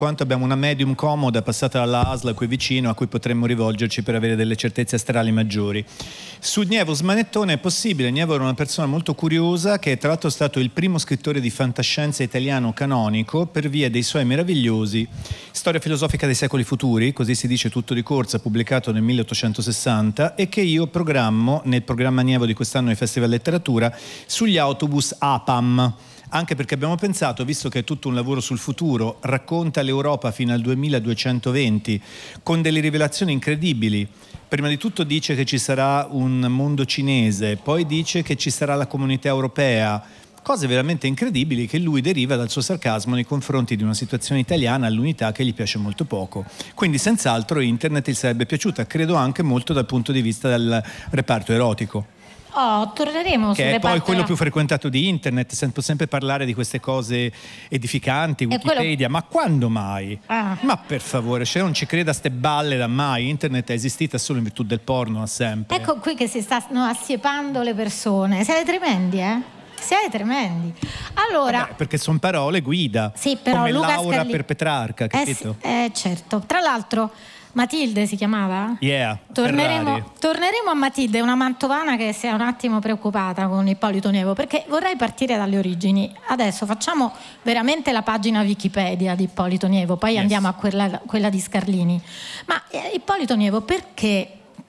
quanto abbiamo una medium comoda passata dalla ASL qui vicino a cui potremmo rivolgerci per avere delle certezze astrali maggiori. Su Gnevo Smanettone è possibile. Gnevo era una persona molto curiosa che è tra l'altro stato il primo scrittore di fantascienza italiano canonico per via dei suoi meravigliosi Storia filosofica dei secoli futuri, così si dice tutto di corsa, pubblicato nel 1860 e che io programmo nel programma Gnevo di quest'anno del Festival Letteratura sugli autobus APAM. Anche perché abbiamo pensato, visto che è tutto un lavoro sul futuro, racconta l'Europa fino al 2220 con delle rivelazioni incredibili. Prima di tutto dice che ci sarà un mondo cinese, poi dice che ci sarà la comunità europea, cose veramente incredibili che lui deriva dal suo sarcasmo nei confronti di una situazione italiana all'unità che gli piace molto poco. Quindi senz'altro Internet gli sarebbe piaciuta, credo anche molto dal punto di vista del reparto erotico. Torneremo che è poi quello più frequentato di Internet. Sento sempre parlare di queste cose edificanti, Wikipedia, ma quando mai? Ma per favore, se non ci creda ste balle da mai. Internet è esistita solo in virtù del porno, da sempre. Ecco qui che si stanno assiepando le persone. Siete tremendi, Siete tremendi. Allora, vabbè, perché sono parole guida. Sì, però come Luca Laura per Petrarca, capito? Certo. Tra l'altro Matilde si chiamava? Yeah, torneremo a Matilde, una mantovana che si è un attimo preoccupata con Ippolito Gnevo, perché vorrei partire dalle origini. Adesso facciamo veramente la pagina Wikipedia di Ippolito Gnevo, poi andiamo a quella di Scarlini. Ma Ippolito Gnevo perché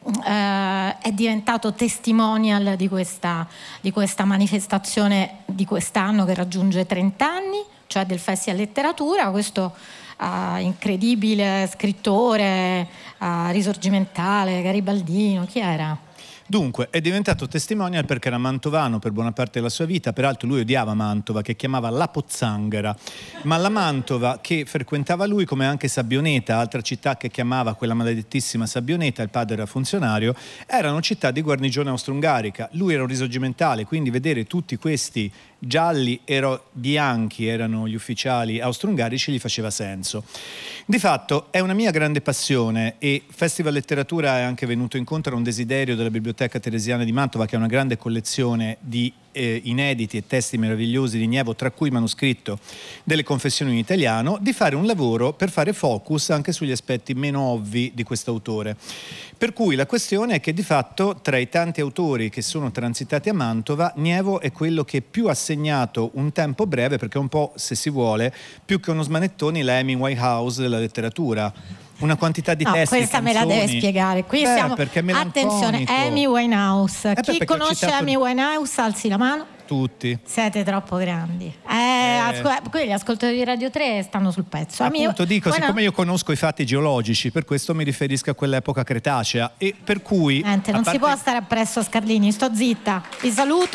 è diventato testimonial di questa manifestazione di quest'anno che raggiunge 30 anni, cioè del Festival Letteratura, questo incredibile scrittore risorgimentale, garibaldino, chi era? Dunque, è diventato testimonial perché era mantovano per buona parte della sua vita, peraltro lui odiava Mantova, che chiamava la Pozzanghera, ma la Mantova che frequentava lui, come anche Sabbioneta, altra città che chiamava quella maledettissima Sabbioneta, il padre era funzionario, erano città di guarnigione austro-ungarica. Lui era un risorgimentale, quindi vedere tutti questi gialli e bianchi erano gli ufficiali austro-ungarici gli faceva senso. Di fatto è una mia grande passione e Festival Letteratura è anche venuto incontro a un desiderio della Biblioteca Teresiana di Mantova, che ha una grande collezione di inediti e testi meravigliosi di Gnevo, tra cui manoscritto delle Confessioni in italiano, di fare un lavoro per fare focus anche sugli aspetti meno ovvi di questo autore. Per cui la questione è che di fatto tra i tanti autori che sono transitati a Mantova, Gnevo è quello che più ha segnato un tempo breve, perché è un po', se si vuole, più che uno Smanettoni, la Amy Winehouse della letteratura. Una quantità di testi, questa canzoni. Me la deve spiegare. Qui siamo. Attenzione, Amy Winehouse. Chi conosce Amy Winehouse alzi la mano. Tutti. Siete troppo grandi. Qui gli ascoltatori di Radio 3 stanno sul pezzo. Appunto dico, siccome io conosco i fatti geologici, per questo mi riferisco a quell'epoca cretacea e per cui non si può stare appresso a Scarlini, sto zitta. Vi saluto.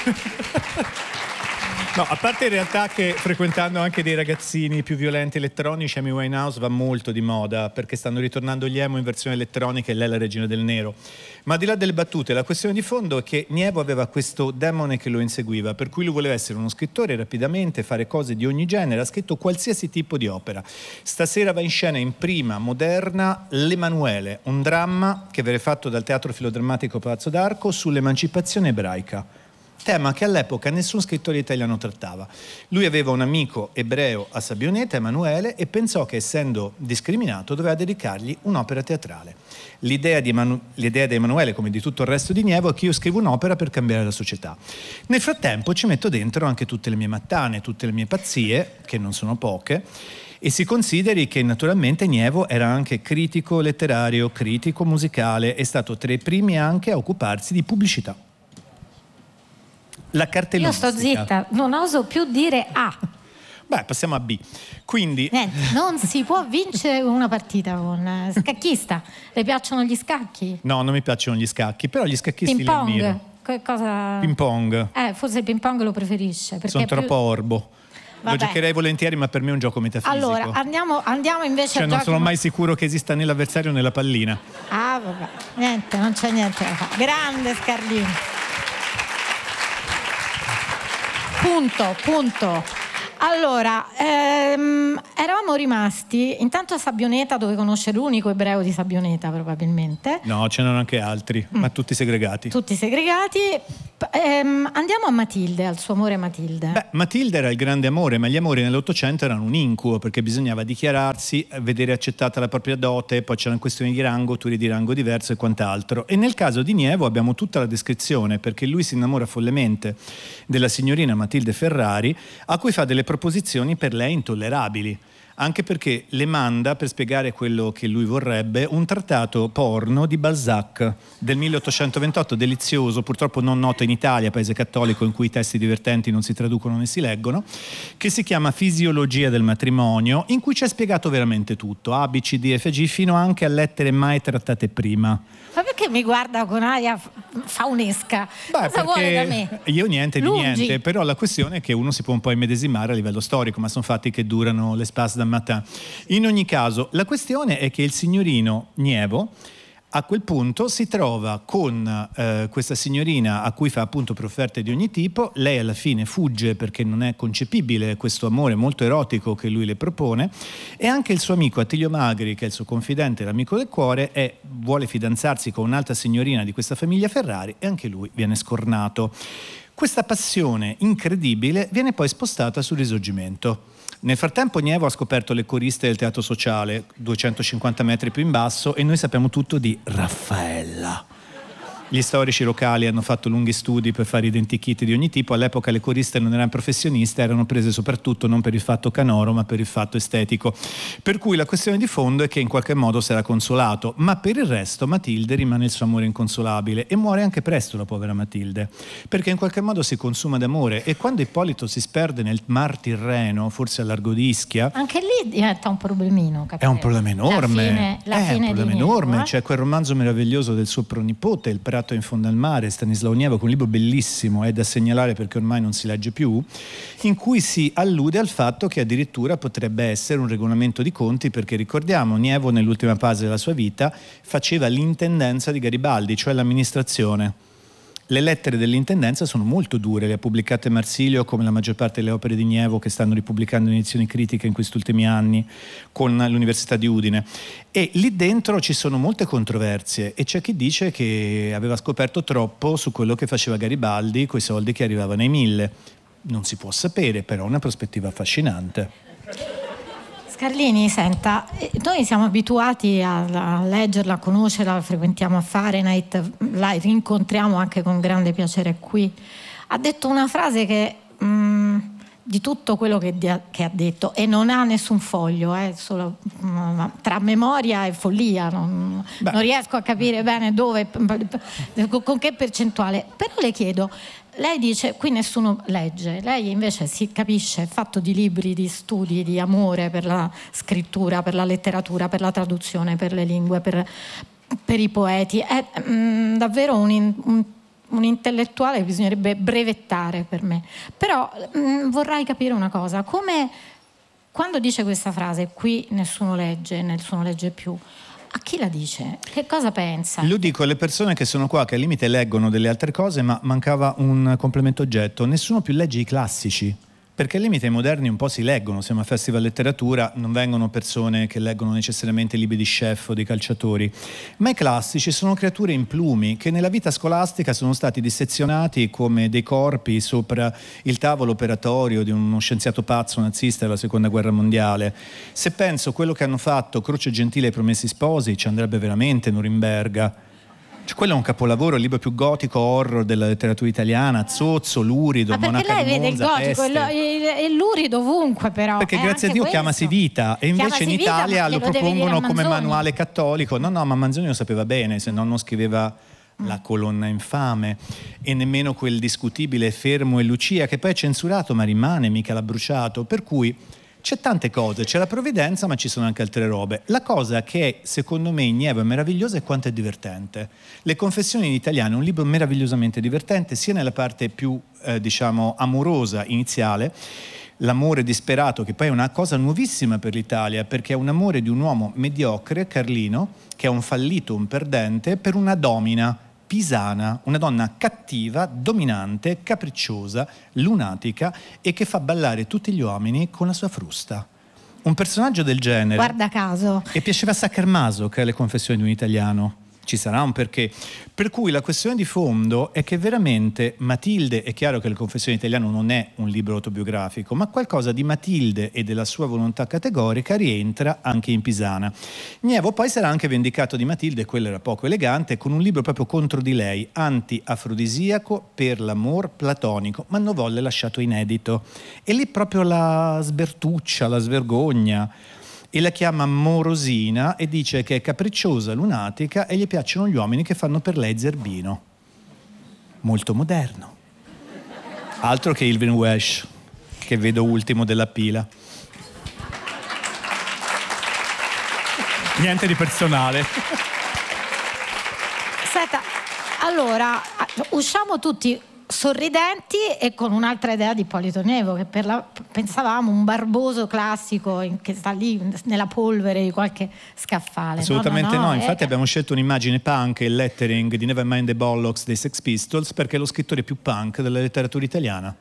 No, a parte in realtà che frequentando anche dei ragazzini più violenti elettronici, Amy Winehouse va molto di moda perché stanno ritornando gli emo in versione elettronica e lei è la regina del nero. Ma al di là delle battute, la questione di fondo è che Gnevo aveva questo demone che lo inseguiva, per cui lui voleva essere uno scrittore rapidamente, fare cose di ogni genere, ha scritto qualsiasi tipo di opera. Stasera va in scena in prima moderna L'Emanuele, un dramma che viene fatto dal Teatro Filodrammatico Palazzo d'Arco sull'emancipazione ebraica. Tema che all'epoca nessun scrittore italiano trattava. Lui aveva un amico ebreo a Sabbioneta, Emanuele, e pensò che essendo discriminato doveva dedicargli un'opera teatrale. L'idea di Emanuele, come di tutto il resto di Gnevo, è che io scrivo un'opera per cambiare la società. Nel frattempo ci metto dentro anche tutte le mie mattane, tutte le mie pazzie, che non sono poche, e si consideri che naturalmente Gnevo era anche critico letterario, critico musicale, è stato tra i primi anche a occuparsi di pubblicità. La cartellonistica. Io sto zitta, non oso più dire A. Beh, passiamo a B. Quindi niente, non si può vincere una partita con scacchista. Le piacciono gli scacchi? No, non mi piacciono gli scacchi, però gli scacchisti li ammiro. Cosa? Ping pong. Forse il ping pong lo preferisce. Sono troppo orbo. Vabbè. Lo giocherei volentieri, ma per me è un gioco metafisico. Allora, andiamo invece a non sono mai sicuro che esista né l'avversario né la pallina. Vabbè. Niente, non c'è niente da fare. Grande Scarlini. Punto. Allora, eravamo rimasti intanto a Sabbioneta, dove conosce l'unico ebreo di Sabbioneta probabilmente. No, ce n'erano anche altri, ma tutti segregati. Tutti segregati. Andiamo a Matilde, al suo amore Matilde. Beh, Matilde era il grande amore, ma gli amori nell'Ottocento erano un incubo, perché bisognava dichiararsi, vedere accettata la propria dote, poi c'erano questioni di rango, turni di rango diverso e quant'altro. E nel caso di Nievo abbiamo tutta la descrizione, perché lui si innamora follemente della signorina Matilde Ferrari, a cui fa delle proposizioni per lei intollerabili, anche perché le manda, per spiegare quello che lui vorrebbe, un trattato porno di Balzac del 1828, delizioso, purtroppo non noto in Italia, paese cattolico in cui i testi divertenti non si traducono né si leggono, che si chiama Fisiologia del matrimonio, in cui c'è spiegato veramente tutto, A, B, C, D, F, G, fino anche a lettere mai trattate prima. Ma perché mi guarda con aria faunesca? Beh, cosa vuole da me? Io niente di Lungi. niente, però la questione è che uno si può un po' immedesimare a livello storico, ma sono fatti che durano l'espace d'un matin. In ogni caso, la questione è che il signorino Nievo a quel punto si trova con questa signorina a cui fa appunto offerte di ogni tipo. Lei alla fine fugge perché non è concepibile questo amore molto erotico che lui le propone, e anche il suo amico Attilio Magri, che è il suo confidente e l'amico del cuore, vuole fidanzarsi con un'altra signorina di questa famiglia Ferrari, e anche lui viene scornato. Questa passione incredibile viene poi spostata sul Risorgimento. Nel frattempo Nievo ha scoperto le coriste del Teatro Sociale, 250 metri più in basso, e noi sappiamo tutto di Raffaella. Gli storici locali hanno fatto lunghi studi per fare identikit di ogni tipo. All'epoca le coriste non erano professioniste, erano prese soprattutto non per il fatto canoro ma per il fatto estetico, per cui la questione di fondo è che in qualche modo si era consolato, ma per il resto Matilde rimane il suo amore inconsolabile, e muore anche presto la povera Matilde, perché in qualche modo si consuma d'amore, e quando Ippolito si sperde nel Mar Tirreno, forse a Largo di Ischia, anche lì diventa un problemino, capito? è un problema enorme, la fine è un problema di Nievo, enorme. C'è quel romanzo meraviglioso del suo pronipote, Il Prato in fondo al mare, Stanislao Nievo, con un libro bellissimo, è da segnalare perché ormai non si legge più, in cui si allude al fatto che addirittura potrebbe essere un regolamento di conti, perché ricordiamo, Nievo nell'ultima fase della sua vita faceva l'intendenza di Garibaldi, cioè l'amministrazione. Le lettere dell'intendenza sono molto dure, le ha pubblicate Marsilio, come la maggior parte delle opere di Nievo, che stanno ripubblicando in edizioni critiche in questi ultimi anni con l'Università di Udine. E lì dentro ci sono molte controversie, e c'è chi dice che aveva scoperto troppo su quello che faceva Garibaldi coi soldi che arrivavano ai 1000. Non si può sapere, però è una prospettiva affascinante. Scarlini, senta, noi siamo abituati a leggerla, a conoscerla, frequentiamo a Fahrenheit, la rincontriamo anche con grande piacere qui. Ha detto una frase che di tutto quello che ha detto, e non ha nessun foglio, solo tra memoria e follia, non riesco a capire bene dove, con che percentuale, però le chiedo. Lei dice qui nessuno legge, lei invece si capisce, è fatto di libri, di studi, di amore per la scrittura, per la letteratura, per la traduzione, per le lingue, per i poeti. È davvero un intellettuale che bisognerebbe brevettare per me. Però vorrei capire una cosa, come quando dice questa frase, qui nessuno legge più, a chi la dice? Che cosa pensa? Lo dico alle persone che sono qua, che al limite leggono delle altre cose, ma mancava un complemento oggetto. Nessuno più legge i classici, perché al limite i moderni un po' si leggono. Siamo a Festival Letteratura, non vengono persone che leggono necessariamente libri di chef o di calciatori, ma i classici sono creature in plumi che nella vita scolastica sono stati dissezionati come dei corpi sopra il tavolo operatorio di uno scienziato pazzo nazista della seconda guerra mondiale. Se penso quello che hanno fatto Croce Gentile e i Promessi Sposi, ci andrebbe veramente Norimberga. Cioè, quello è un capolavoro, il libro più gotico horror della letteratura italiana, zozzo, lurido, monaca lei di vede Monza, il gotico e lurido ovunque, però perché grazie a Dio chiamasi Vita, e invece in Italia lo propongono come manuale cattolico. No, ma Manzoni lo sapeva bene, se no non scriveva La colonna infame, e nemmeno quel discutibile Fermo e Lucia, che poi è censurato ma rimane, mica l'ha bruciato, per cui c'è tante cose, c'è la provvidenza, ma ci sono anche altre robe. La cosa che secondo me in Nievo è meravigliosa è quanto è divertente. Le Confessioni in italiano è un libro meravigliosamente divertente, sia nella parte più amorosa iniziale, l'amore disperato, che poi è una cosa nuovissima per l'Italia, perché è un amore di un uomo mediocre, Carlino, che è un fallito, un perdente, per una domina pisana, una donna cattiva, dominante, capricciosa, lunatica e che fa ballare tutti gli uomini con la sua frusta. Un personaggio del genere... Guarda caso. E piaceva a Sachermaso, che è Le confessioni di un italiano. Ci sarà un perché. Per cui la questione di fondo è che veramente Matilde, è chiaro che Le confessioni di un italiano non è un libro autobiografico, ma qualcosa di Matilde e della sua volontà categorica rientra anche in Pisana. Nievo poi sarà anche vendicato di Matilde, e quello era poco elegante, con un libro proprio contro di lei, anti-afrodisiaco per l'amor platonico, ma non volle lasciato inedito. E lì proprio la sbertuccia, la svergogna, e la chiama morosina e dice che è capricciosa, lunatica e gli piacciono gli uomini che fanno per lei zerbino. Molto moderno. Altro che Irving Welsh, che vedo ultimo della pila. Niente di personale. Senta, allora, usciamo tutti sorridenti e con un'altra idea di Ippolito Nievo, che pensavamo un barboso classico che sta lì nella polvere di qualche scaffale. Assolutamente no. Infatti abbiamo scelto un'immagine punk e il lettering di Nevermind the Bollocks dei Sex Pistols perché è lo scrittore più punk della letteratura italiana.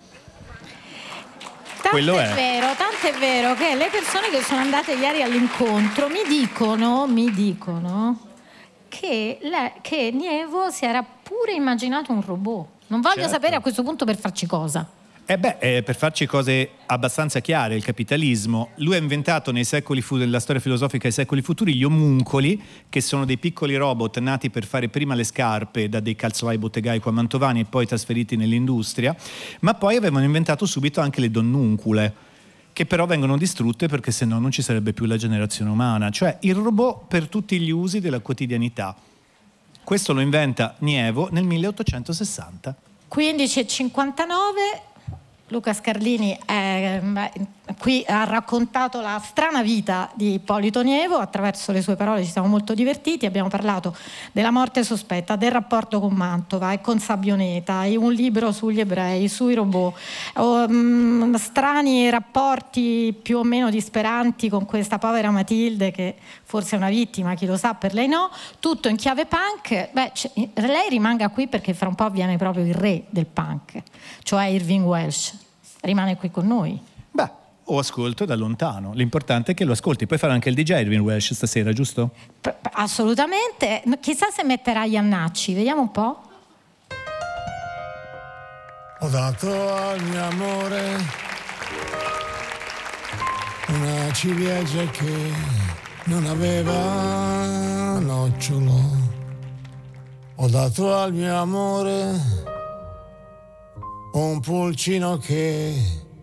Tanto è vero che le persone che sono andate ieri all'incontro mi dicono che Nievo si era pure immaginato un robot. Non voglio sapere a questo punto per farci cosa. Per farci cose abbastanza chiare, il capitalismo. Lui ha inventato nella storia filosofica dei secoli futuri gli omuncoli, che sono dei piccoli robot nati per fare prima le scarpe da dei calzolai bottegai qua a Mantovani e poi trasferiti nell'industria, ma poi avevano inventato subito anche le donnuncule, che però vengono distrutte perché sennò non ci sarebbe più la generazione umana, cioè il robot per tutti gli usi della quotidianità. Questo lo inventa Nievo nel 1860. 15:59, Luca Scarlini qui ha raccontato la strana vita di Ippolito Nievo, attraverso le sue parole ci siamo molto divertiti, abbiamo parlato della morte sospetta, del rapporto con Mantova e con Sabioneta, un libro sugli ebrei, sui robot, strani rapporti più o meno disperanti con questa povera Matilde che forse è una vittima, chi lo sa, per lei no, tutto in chiave punk. Lei rimanga qui perché fra un po' viene proprio il re del punk, cioè Irving Welsh, rimane qui con noi. O ascolto da lontano, l'importante è che lo ascolti. Puoi fare anche il DJ Irving Welsh stasera, giusto? Assolutamente, chissà se metterà Iannacci, vediamo un po'. Ho dato al mio amore una ciliegia che non aveva nocciolo. Ho dato al mio amore un pulcino che